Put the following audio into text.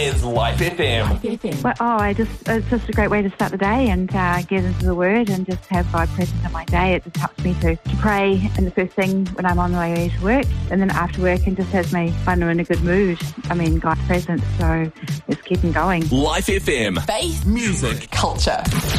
is Life FM. Well, it's just a great way to start the day and get into the Word and just have God present in my day. It just helps me to pray in the first thing when I'm on my way to work, and then after work, and just has me fun and in a good mood. I mean, God's present, so it's keeping going. Life FM. Faith, music, culture.